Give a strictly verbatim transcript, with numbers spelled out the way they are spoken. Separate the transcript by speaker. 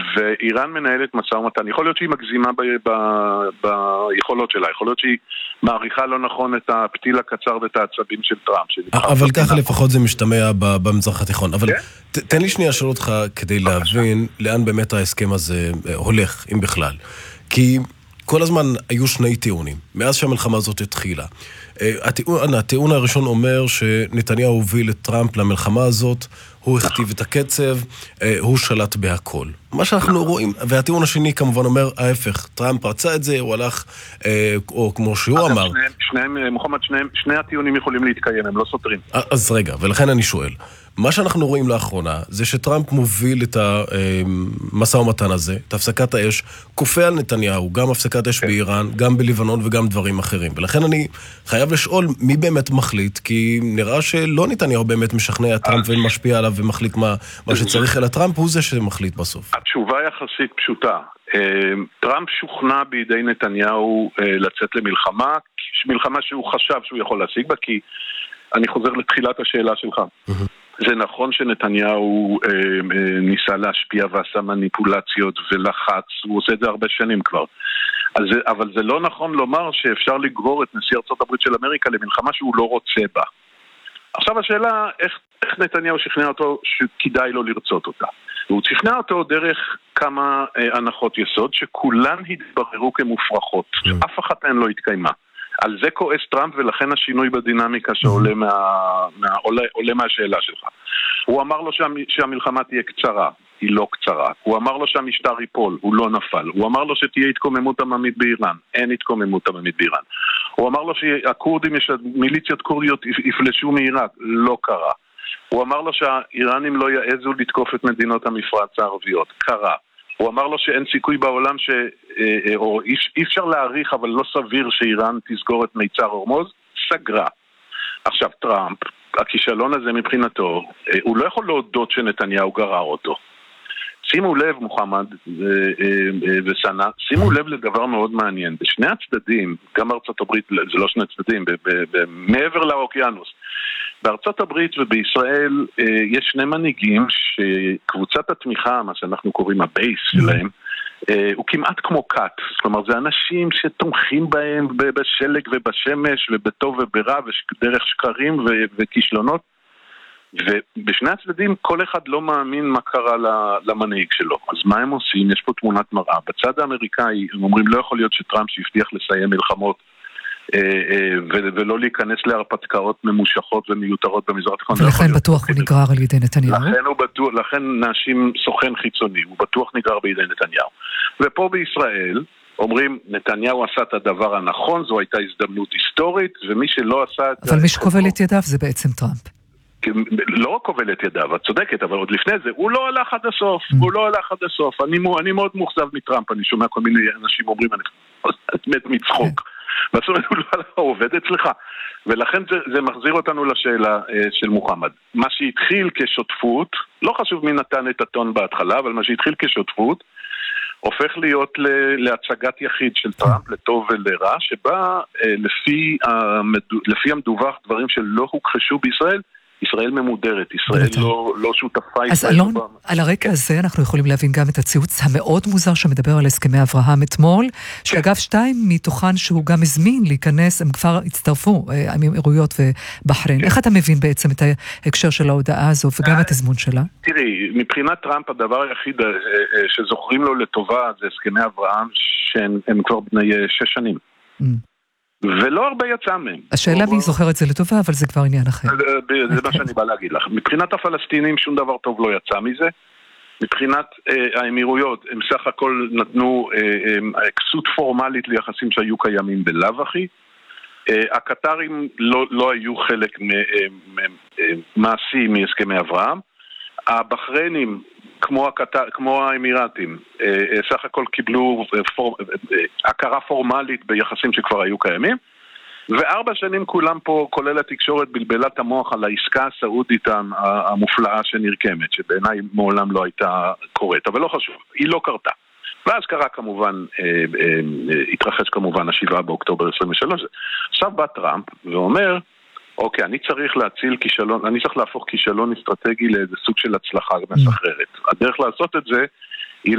Speaker 1: ואיראן מנהלת משא ומתן. יכול להיות שהיא מגזימה ב- ב- ביכולות שלה, יכול להיות שהיא מעריכה לא נכון את הפתיל הקצר ואת העצבים של טראמפ.
Speaker 2: אבל ככה לפחות זה משתמע במזרח התיכון. אבל ת, תן לי שנייה לשאול אותך כדי להבין לאן באמת ההסכם הזה הולך, אם בכלל. כי כל הזמן היו שני טיעונים, מאז שהמלחמה הזאת התחילה. הטיעון, הטיעון הראשון אומר שנתניהו הוביל את טראמפ למלחמה הזאת, הוא הכתיב את הקצב, הוא שלט בהכל. מה שאנחנו רואים, והטיעון השני כמובן אומר ההפך, טראמפ רצה את זה, הוא הלך, או כמו שהוא אמר.
Speaker 1: שניהם, מוחמד, שניהם, שני הטיעונים יכולים להתקיים, הם לא סותרים.
Speaker 2: אז רגע, ולכן אני שואל, מה שאנחנו רואים לאחרונה זה שטראמפ מוביל את המשא ומתן הזה, את הפסקת האש, כופה על נתניהו, גם הפסקת אש באיראן, גם בלבנון וגם דברים אחרים. ולכן אני חייב לשאול מי באמת מחליט, כי נראה שלא נתניהו באמת משכנע את טראמפ ומשפיע עליו ומחליט מה, מה שצריך, אלא טראמפ הוא זה שמחליט בסוף.
Speaker 1: התשובה יחסית פשוטה. טראמפ שוכנע בידי נתניהו לצאת למלחמה, מלחמה שהוא חשב שהוא יכול להשיג בה, כי אני חוזר לתחילת השאלה שלך. זה נכון שנתניהו אה, אה, ניסה להשפיע ועשה מניפולציות ולחץ, הוא עושה את זה הרבה שנים כבר. אז, אבל זה לא נכון לומר שאפשר לגרור את נשיא ארצות הברית של אמריקה למלחמה שהוא לא רוצה בה. עכשיו השאלה, איך, איך נתניהו שכנע אותו שכדאי לו לרצות אותה? והוא שכנע אותו דרך כמה אה, הנחות יסוד שכולן התבררו כמופרכות, שאף אחת מהן לא התקיימה. על זה כועס טראמפ, ולכן השינוי בדינמיקה שעולה מה, מה, עולה, עולה מהשאלה שלך. הוא אמר לו שהמ, שהמלחמה תהיה קצרה, היא לא קצרה. הוא אמר לו שהמשטר ייפול, הוא לא נפל. הוא אמר לו שתהיה התקוממות עממית באיראן, אין התקוממות עממית באיראן. הוא אמר לו שהקורדים, מיליציות קורדיות יפלשו מעיראק, לא קרה. הוא אמר לו שהאיראנים לא יעזו לתקוף את מדינות המפרץ הערביות, קרה. הוא אמר לו שאין סיכוי בעולם ש... או אי אפשר להעריך, אבל לא סביר שאיראן תסגור את מיצר הורמוז, סגרה. עכשיו טראמפ, הכישלון הזה מבחינתו, הוא לא יכול להודות שנתניהו גרר אותו. שימו לב מוחמד וסנה, שימו לב לדבר מאוד מעניין. בשני הצדדים, גם ארצות הברית, זה לא שני צדדים, מעבר לאוקיינוס, בארצות הברית ובישראל יש שני מנהיגים שקבוצת התמיכה, מה שאנחנו קוראים הבייס שלהם, הוא כמעט כמו קאט. כלומר, זה אנשים שתומכים בהם בשלג ובשמש ובטוב וברע ודרך שקרים וכישלונות, ובשני הצדדים כל אחד לא מאמין מה קרה למנהיג שלו. אז מה הם עושים? יש פה תמונת מראה. בצד האמריקאי הם אומרים לא יכול להיות שטראמפ שהבטיח לסיים מלחמות ולא להיכנס להרפתקאות ממושכות ומיותרות במזרח התיכון.
Speaker 3: ולכן בטוח הוא נגרר על ידי נתניהו.
Speaker 1: לכן הוא בטוח, לכן נאשים סוכן חיצוני, הוא בטוח נגרר בידי נתניהו. ופה בישראל אומרים נתניהו עשה את הדבר הנכון, זו הייתה הזדמנות היסטורית, ומי שלא עשה את זה...
Speaker 3: אבל מי שכובל את ידיו זה בעצם טראמפ.
Speaker 1: לא רק כובל את ידיו, את צודקת, אבל עוד לפני זה, הוא לא הלך עד הסוף, הוא לא הלך עד הסוף. אני, אני מאוד מוחזב מטראמפ, אני שומע כל מיני אנשים אומרים, אני מת מצחוק. בסוף הוא לא הלך, הוא עובד אצלך. ולכן זה, זה מחזיר אותנו לשאלה של מוחמד. מה שהתחיל כשותפות, לא חשוב מי נתן את הטון בהתחלה, אבל מה שהתחיל כשותפות, הופך להיות להצגת יחיד של טראמפ, לטוב ולרע, שבה לפי, המדו, לפי המדווח דברים שלא הוכחשו בישראל, ישראל ממודרת, ישראל לא, לא שותפה.
Speaker 3: אז אלון, על הרקע הזה אנחנו יכולים להבין גם את הציוץ המאוד מוזר שמדבר על הסכמי אברהם אתמול, שאגב שתיים מתוכן שהוא גם הזמין להיכנס, הם כבר הצטרפו, האמירויות ובחריין. איך אתה מבין בעצם את ההקשר של ההודעה הזו וגם את הזמון שלה?
Speaker 1: תראי, מבחינת טראמפ הדבר היחיד שזוכרים לו לטובה זה הסכמי אברהם שהם כבר בני שש שנים. ולא הרבה יצא מהם.
Speaker 3: השאלה מי זוכר את זה לטובה, אבל זה כבר עניין אחר.
Speaker 1: זה מה שאני בא להגיד לך. מבחינת הפלסטינים שום דבר טוב לא יצא מזה. מבחינת האמירויות, הם סך הכל נתנו כסות פורמלית ליחסים שהיו קיימים בלאו הכי. הקטרים לא היו חלק מעשי מהסכמי אברהם. הבחריינים, כמו הקטר, כמו האמירתים, סך הכל קיבלו פור, הכרה פורמלית ביחסים שכבר היו קיימים, וארבע שנים כולם פה, כולל התקשורת, בלבלת המוח על העסקה הסעודית המופלאה שנרקמת, שבעיניי מעולם לא הייתה קורית, אבל לא חשוב, היא לא קרתה. ואז קרה כמובן, התרחש כמובן השבעה באוקטובר עשרים ושלוש. עכשיו בא טראמפ ואומר, אוקיי, אני צריך להציל כישלון, אני צריך להפוך כישלון אסטרטגי לאיזה סוג של הצלחה מסחררת. הדרך לעשות את זה